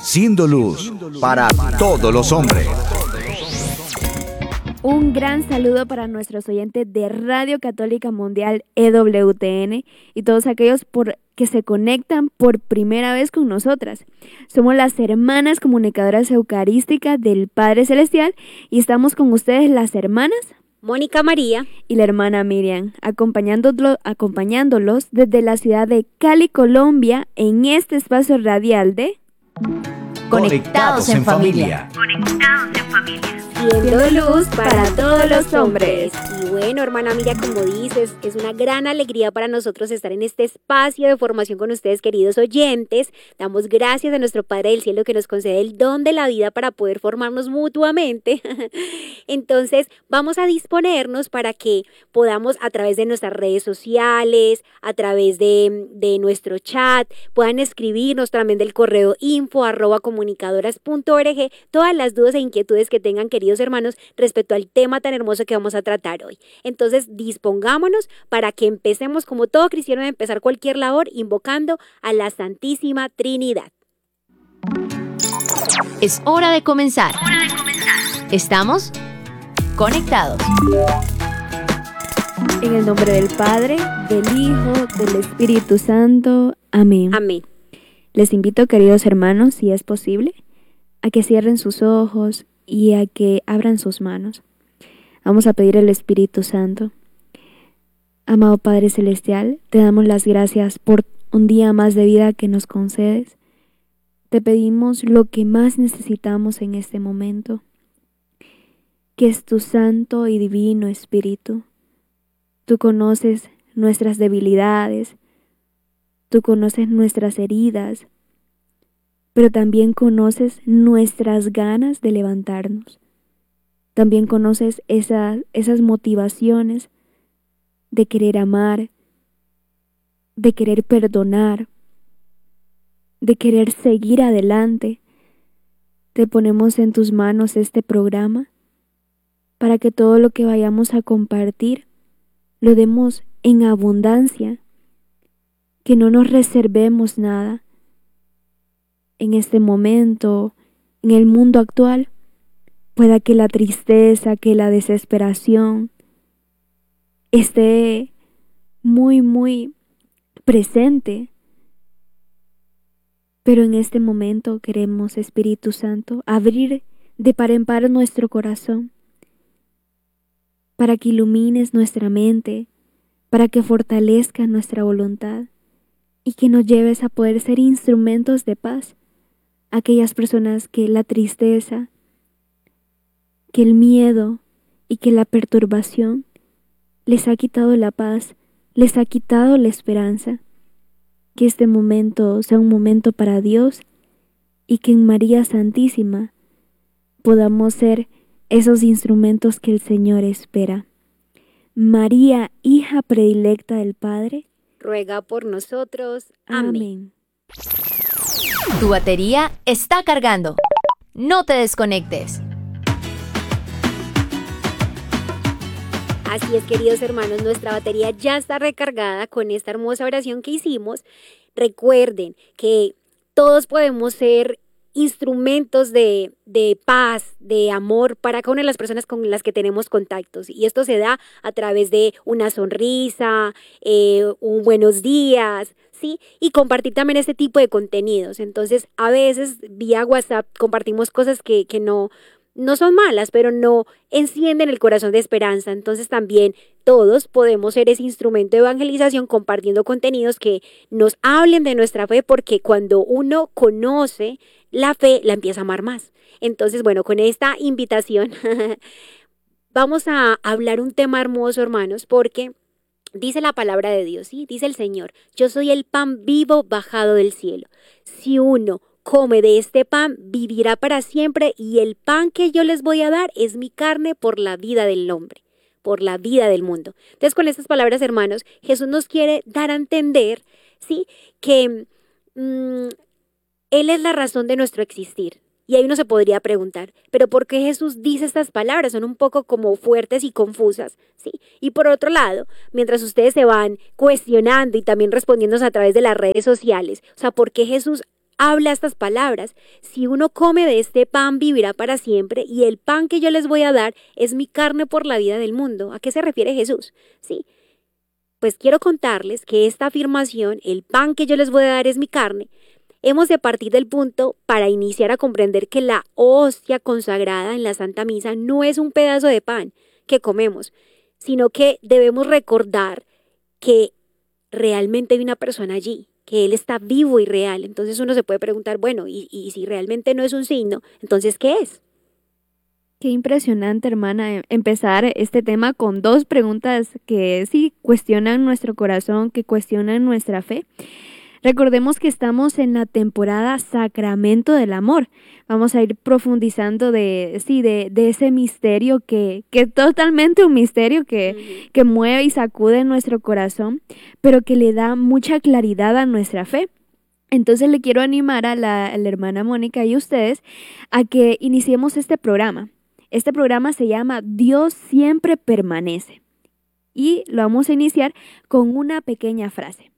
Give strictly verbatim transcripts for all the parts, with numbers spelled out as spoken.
siendo luz para todos los hombres. Un gran saludo para nuestros oyentes de Radio Católica Mundial E W T N y todos aquellos por, que se conectan por primera vez con nosotras. Somos las hermanas comunicadoras eucarísticas del Padre Celestial y estamos con ustedes las hermanas Mónica María y la hermana Miriam, acompañándolo, acompañándolos desde la ciudad de Cali, Colombia, en este espacio radial de Conectados en familia. Conectados en familia. Siendo luz para todos los hombres. Y bueno, hermana Miriam, como dices, es una gran alegría para nosotros estar en este espacio de formación con ustedes, queridos oyentes. Damos gracias a nuestro Padre del Cielo que nos concede el don de la vida para poder formarnos mutuamente. Entonces, vamos a disponernos para que podamos a través de nuestras redes sociales, a través de, de nuestro chat, puedan escribirnos también del correo info arroba comunicadoras punto org todas las dudas e inquietudes que tengan, queridos hermanos, respecto al tema tan hermoso que vamos a tratar hoy. Entonces, dispongámonos para que empecemos, como todo cristiano, a empezar cualquier labor invocando a la Santísima Trinidad. Es hora de comenzar. Hora de comenzar. Estamos conectados. En el nombre del Padre, del Hijo, del Espíritu Santo. Amén. Amén. Les invito, queridos hermanos, si es posible, a que cierren sus ojos y a que abran sus manos. Vamos a pedir al Espíritu Santo. Amado Padre Celestial, te damos las gracias por un día más de vida que nos concedes. Te pedimos lo que más necesitamos en este momento, que es tu Santo y Divino Espíritu. Tú conoces nuestras debilidades, tú conoces nuestras heridas, pero también conoces nuestras ganas de levantarnos. También conoces esas, esas motivaciones de querer amar, de querer perdonar, de querer seguir adelante. Te ponemos en tus manos este programa para que todo lo que vayamos a compartir lo demos en abundancia, que no nos reservemos nada. En este momento, en el mundo actual, pueda que la tristeza, que la desesperación esté muy, muy presente. Pero en este momento queremos, Espíritu Santo, abrir de par en par nuestro corazón para que ilumines nuestra mente, para que fortalezca nuestra voluntad y que nos lleves a poder ser instrumentos de paz. Aquellas personas que la tristeza, que el miedo y que la perturbación les ha quitado la paz, les ha quitado la esperanza. Que este momento sea un momento para Dios y que en María Santísima podamos ser esos instrumentos que el Señor espera. María, hija predilecta del Padre, ruega por nosotros. Amén. Amén. Tu batería está cargando. No te desconectes. Así es, queridos hermanos, nuestra batería ya está recargada con esta hermosa oración que hicimos. Recuerden que todos podemos ser instrumentos de, de paz, de amor para cada una de las personas con las que tenemos contactos. Y esto se da a través de una sonrisa, eh, un buenos días, ¿sí? Y compartir también este tipo de contenidos. Entonces, a veces vía WhatsApp compartimos cosas que, que no... no son malas, pero no encienden el corazón de esperanza. Entonces también todos podemos ser ese instrumento de evangelización compartiendo contenidos que nos hablen de nuestra fe, porque cuando uno conoce la fe, la empieza a amar más. Entonces, bueno, con esta invitación vamos a hablar un tema hermoso, hermanos, porque dice la palabra de Dios, ¿sí? Dice el Señor: yo soy el pan vivo bajado del cielo. Si uno come de este pan, vivirá para siempre, y el pan que yo les voy a dar es mi carne por la vida del hombre, por la vida del mundo. Entonces, con estas palabras, hermanos, Jesús nos quiere dar a entender, ¿sí?, que mmm, Él es la razón de nuestro existir. Y ahí uno se podría preguntar, ¿pero por qué Jesús dice estas palabras? Son un poco como fuertes y confusas, ¿sí? Y por otro lado, mientras ustedes se van cuestionando y también respondiéndose a través de las redes sociales, o sea, ¿por qué Jesús habla estas palabras: si uno come de este pan vivirá para siempre, y el pan que yo les voy a dar es mi carne por la vida del mundo. ¿A qué se refiere Jesús? Sí. Pues quiero contarles que esta afirmación, el pan que yo les voy a dar es mi carne, hemos de partir del punto para iniciar a comprender que la hostia consagrada en la Santa Misa no es un pedazo de pan que comemos, sino que debemos recordar que realmente hay una persona allí, que Él está vivo y real. Entonces uno se puede preguntar, bueno, y, y si realmente no es un signo, entonces ¿qué es? Qué impresionante, hermana, empezar este tema con dos preguntas que sí cuestionan nuestro corazón, que cuestionan nuestra fe. Recordemos que estamos en la temporada Sacramento del Amor. Vamos a ir profundizando de, sí, de, de ese misterio que, que es totalmente un misterio que, uh-huh. que mueve y sacude nuestro corazón, pero que le da mucha claridad a nuestra fe. Entonces le quiero animar a la, a la hermana Mónica y a ustedes a que iniciemos este programa. Este programa se llama Dios siempre permanece. Y lo vamos a iniciar con una pequeña frase.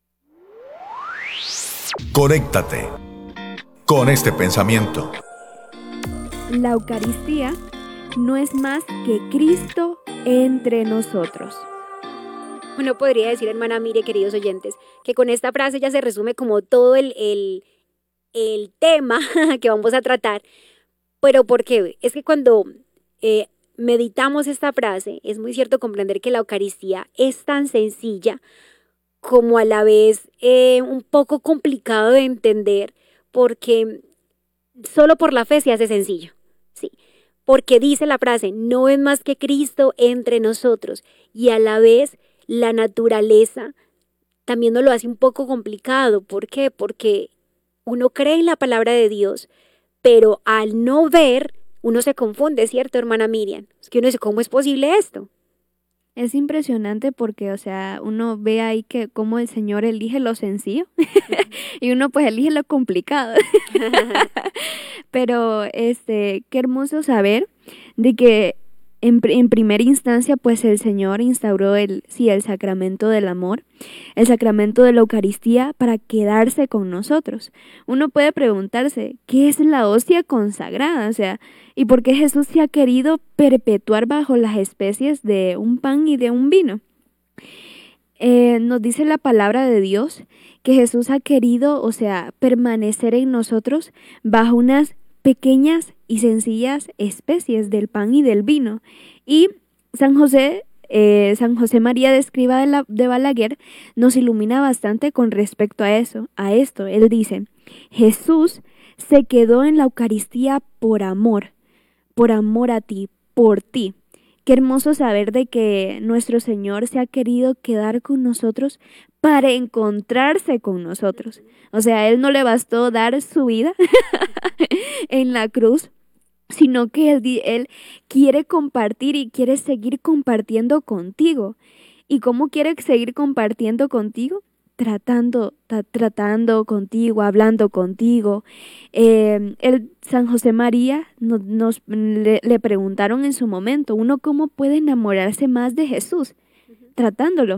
Conéctate con este pensamiento. La Eucaristía no es más que Cristo entre nosotros. Uno podría decir, hermana, mire, queridos oyentes, que con esta frase ya se resume como todo el, el, el tema que vamos a tratar. Pero ¿por qué? Es que cuando eh, meditamos esta frase, es muy cierto comprender que la Eucaristía es tan sencilla como a la vez eh, un poco complicado de entender, porque solo por la fe se hace sencillo, ¿sí? Porque dice la frase, no es más que Cristo entre nosotros, y a la vez la naturaleza también nos lo hace un poco complicado. ¿Por qué? Porque uno cree en la palabra de Dios, pero al no ver, uno se confunde, ¿cierto, hermana Miriam? Es que uno dice, ¿cómo es posible esto? Es impresionante porque, o sea, uno ve ahí que cómo el Señor elige lo sencillo y uno pues elige lo complicado. Pero, este, qué hermoso saber de que En, en primera instancia, pues el Señor instauró el, sí, el sacramento del amor, el sacramento de la Eucaristía para quedarse con nosotros. Uno puede preguntarse, ¿qué es la hostia consagrada? O sea, ¿y por qué Jesús se ha querido perpetuar bajo las especies de un pan y de un vino? Eh, nos dice la palabra de Dios que Jesús ha querido, o sea, permanecer en nosotros bajo unas pequeñas y sencillas especies del pan y del vino. Y San José, eh, San José María de Escrivá de, la, de Balaguer nos ilumina bastante con respecto a eso, a esto. Él dice, Jesús se quedó en la Eucaristía por amor, por amor a ti, por ti. Qué hermoso saber de que nuestro Señor se ha querido quedar con nosotros para encontrarse con nosotros. O sea, a Él no le bastó dar su vida en la cruz, sino que él, él quiere compartir y quiere seguir compartiendo contigo. ¿Y cómo quiere seguir compartiendo contigo? Tratando, tra- tratando contigo, hablando contigo. Eh, el San José María nos, nos le, le preguntaron en su momento, ¿uno cómo puede enamorarse más de Jesús? Uh-huh. Tratándolo.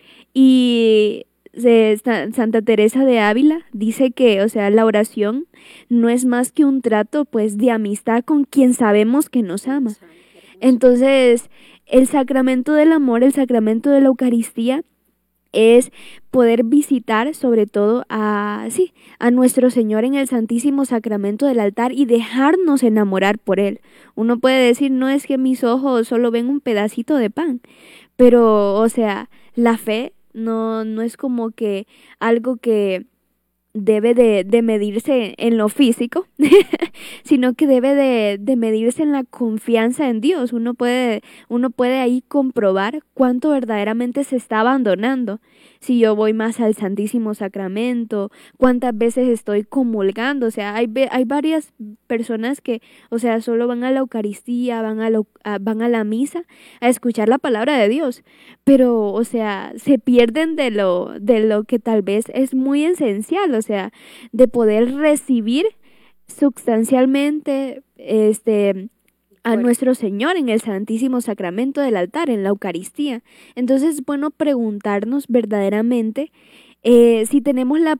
Y eh, Santa Teresa de Ávila dice que, o sea, la oración no es más que un trato, pues, de amistad con quien sabemos que nos ama. Entonces, el sacramento del amor, el sacramento de la Eucaristía, es poder visitar sobre todo a, sí, a nuestro Señor en el Santísimo Sacramento del altar y dejarnos enamorar por Él. Uno puede decir, no es que mis ojos solo ven un pedacito de pan, pero, o sea, la fe no, no es como que algo que debe de, de medirse en lo físico, sino que debe de, de medirse en la confianza en Dios. Uno puede, uno puede ahí comprobar cuánto verdaderamente se está abandonando. Si yo voy más al Santísimo Sacramento, cuántas veces estoy comulgando. O sea, hay, hay varias personas que, o sea, solo van a la Eucaristía, van a, lo, a, van a la misa a escuchar la palabra de Dios, pero, o sea, se pierden de lo, de lo que tal vez es muy esencial, o sea, de poder recibir sustancialmente este a bueno. nuestro Señor en el Santísimo Sacramento del altar, en la Eucaristía. Entonces es bueno preguntarnos verdaderamente eh, si tenemos la